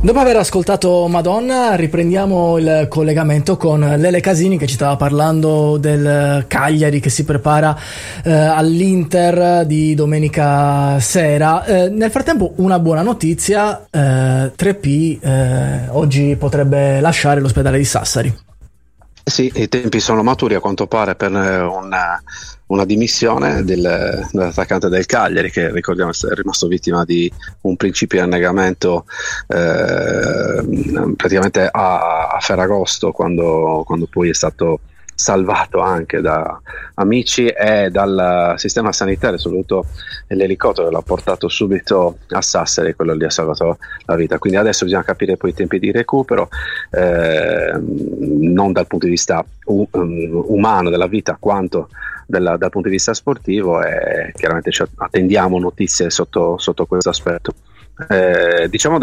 Dopo aver ascoltato Madonna, riprendiamo il collegamento con Lele Casini, che ci stava parlando del Cagliari che si prepara all'Inter di domenica sera. Nel frattempo una buona notizia, 3P oggi potrebbe lasciare l'ospedale di Sassari. Sì, i tempi sono maturi a quanto pare per una dimissione dell'attaccante del Cagliari, che ricordiamo è rimasto vittima di un principio di annegamento praticamente a Ferragosto, quando poi è stato salvato anche da amici e dal sistema sanitario, soprattutto l'elicottero l'ha portato subito a Sassari, quello gli ha salvato la vita. Quindi adesso bisogna capire poi i tempi di recupero, non dal punto di vista umano della vita quanto dal punto di vista sportivo, e chiaramente attendiamo notizie sotto questo aspetto. Diciamo